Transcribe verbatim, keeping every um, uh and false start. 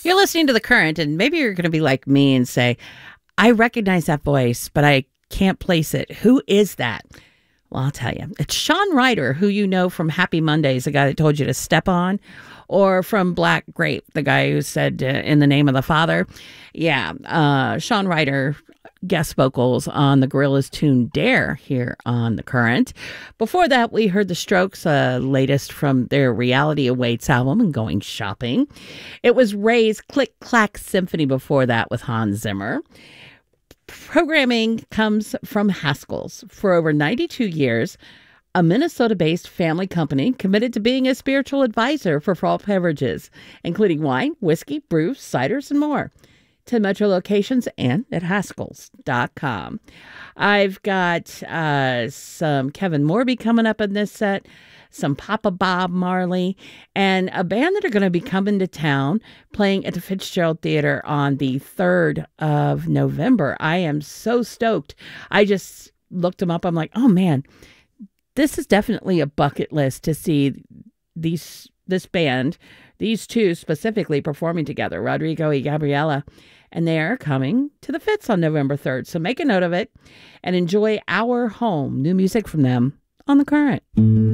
You're listening to The Current, and maybe you're going to be like me and say, I recognize that voice, but I can't place it. Who is that? Well, I'll tell you. It's Shawn Ryder, who you know from Happy Mondays, the guy that told you to step on, or from Black Grape, the guy who said, uh, in the name of the Father. Yeah, uh, Shawn Ryder guest vocals on the Gorillaz tune Dare here on The Current. Before that, we heard the Strokes, uh, latest from their Reality Awaits album and Going Shopping. It was Ray's Click Clack Symphony before that with Hans Zimmer. Programming comes from Haskell's. For over ninety-two years, a Minnesota-based family company committed to being a spiritual advisor for fall beverages, including wine, whiskey, brews, ciders, and more. ten Metro locations and at Haskells dot com. I've got uh, some Kevin Morby coming up in this set, some Papa Bob Marley, and a band that are going to be coming to town playing at the Fitzgerald Theater on the third of November. I am so stoked. I just looked them up. I'm like, oh man, this is definitely a bucket list to see these this band, these two specifically performing together, Rodrigo and Gabriela. And they are coming to the Fitz on November third. So make a note of it and enjoy Our Home, new music from them on The Current.